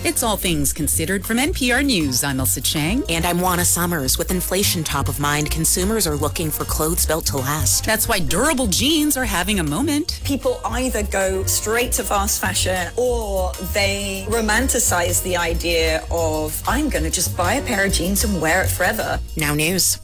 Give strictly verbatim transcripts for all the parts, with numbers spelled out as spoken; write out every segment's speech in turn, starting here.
It's All Things Considered from N P R News. I'm Elsa Chang. And I'm Juana Summers. With inflation top of mind, consumers are looking for clothes built to last. That's why durable jeans are having a moment. People either go straight to fast fashion or they romanticize the idea of, I'm going to just buy a pair of jeans and wear it forever. Now news.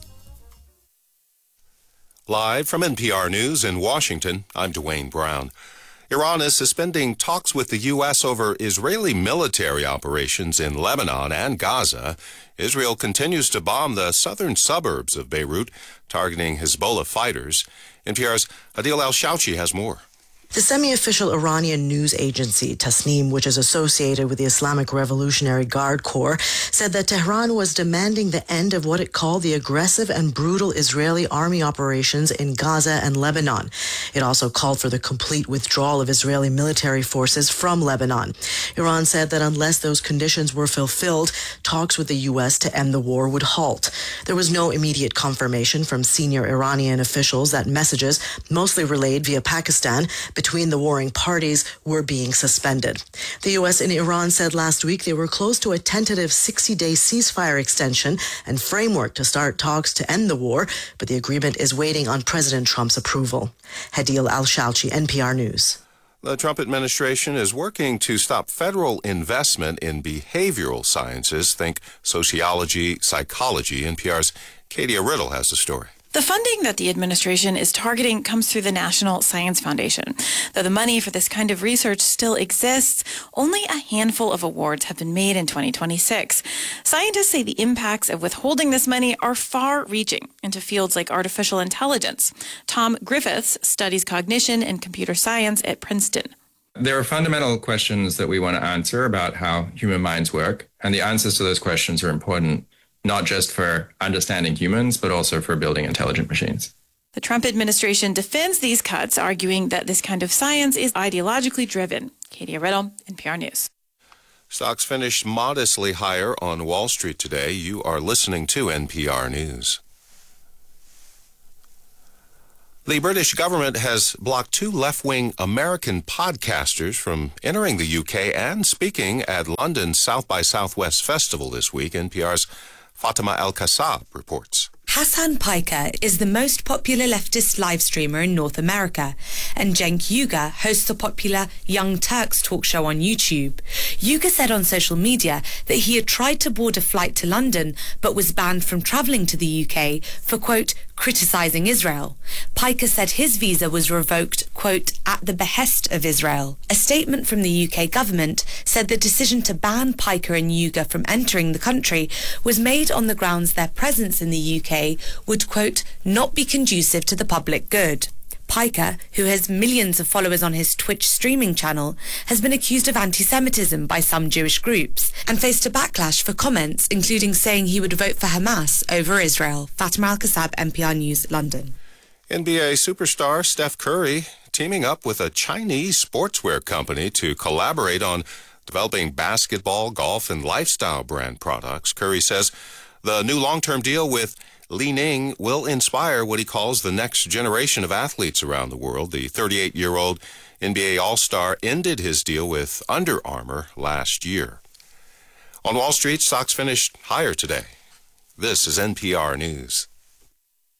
Live from N P R News in Washington, I'm Dwayne Brown. Iran is suspending talks with the U S over Israeli military operations in Lebanon and Gaza. Israel continues to bomb the southern suburbs of Beirut, targeting Hezbollah fighters. N P R's Adil Al-Shouchi has more. The semi-official Iranian news agency, Tasnim, which is associated with the Islamic Revolutionary Guard Corps, said that Tehran was demanding the end of what it called the aggressive and brutal Israeli army operations in Gaza and Lebanon. It also called for the complete withdrawal of Israeli military forces from Lebanon. Iran said that unless those conditions were fulfilled, talks with the U S to end the war would halt. There was no immediate confirmation from senior Iranian officials that messages, mostly relayed via Pakistan, between the warring parties were being suspended. The U S and Iran said last week they were close to a tentative sixty-day ceasefire extension and framework to start talks to end the war, but the agreement is waiting on President Trump's approval. Hadil Al-Shouchi, N P R News. The Trump administration is working to stop federal investment in behavioral sciences. Think sociology, psychology. N P R's Katia Riddle has the story. The funding that the administration is targeting comes through the National Science Foundation. Though the money for this kind of research still exists, only a handful of awards have been made in twenty twenty-six. Scientists say the impacts of withholding this money are far-reaching into fields like artificial intelligence. Tom Griffiths studies cognition and computer science at Princeton. There are fundamental questions that we want to answer about how human minds work, and the answers to those questions are important, not just for understanding humans, but also for building intelligent machines. The Trump administration defends these cuts, arguing that this kind of science is ideologically driven. Katia Riddle, N P R News. Stocks finished modestly higher on Wall Street today. You are listening to N P R News. The British government has blocked two left-wing American podcasters from entering the U K and speaking at London's South by Southwest Festival this week. N P R's Fatima El-Kassab reports. Hasan Piker is the most popular leftist live streamer in North America, and Cenk Uygur hosts the popular Young Turks talk show on YouTube. Uygur said on social media that he had tried to board a flight to London but was banned from travelling to the U K for, quote, criticising Israel. Piker said his visa was revoked, quote, at the behest of Israel. A statement from the U K government said the decision to ban Piker and Uygur from entering the country was made on the grounds their presence in the U K would, quote, not be conducive to the public good. Piker, who has millions of followers on his Twitch streaming channel, has been accused of anti-Semitism by some Jewish groups and faced a backlash for comments, including saying he would vote for Hamas over Israel. Fatima Al-Kassab, N P R News, London. N B A superstar Steph Curry teaming up with a Chinese sportswear company to collaborate on developing basketball, golf, and lifestyle brand products. Curry says the new long-term deal with Li Ning will inspire what he calls the next generation of athletes around the world. The thirty-eight-year-old N B A All-Star ended his deal with Under Armour last year. On Wall Street, stocks finished higher today. This is N P R News.